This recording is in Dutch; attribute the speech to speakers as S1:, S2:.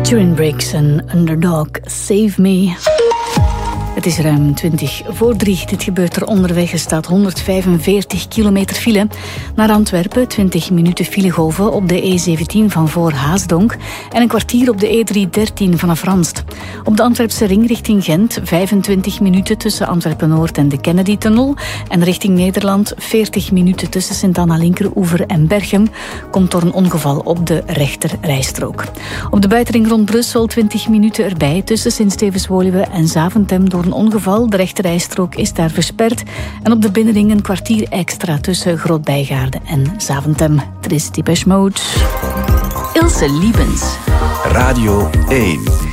S1: Turin Brakes en Underdog, Save Me. Het is ruim 2:20. Dit gebeurt er onderweg. Er staat 145 kilometer file. Naar Antwerpen, 20 minuten filegolven op de E17 van voor Haasdonk en een kwartier op de E313 vanaf Ranst. Op de Antwerpse ring richting Gent, 25 minuten tussen Antwerpen-Noord en de Kennedy-tunnel. En richting Nederland, 40 minuten tussen Sint-Anna-Linkeroever en Berchem. Komt door een ongeval op de rechter rijstrook. Op de buitenring rond Brussel, 20 minuten erbij tussen Sint-Stevens-Woluwe en Zaventem door een ongeval. De rechterrijstrook is daar versperd. En op de binnenring een kwartier extra tussen Groot-Bijgaarden en Zaventem. Het is Depeche Mode. Ilse Liebens.
S2: Radio 1.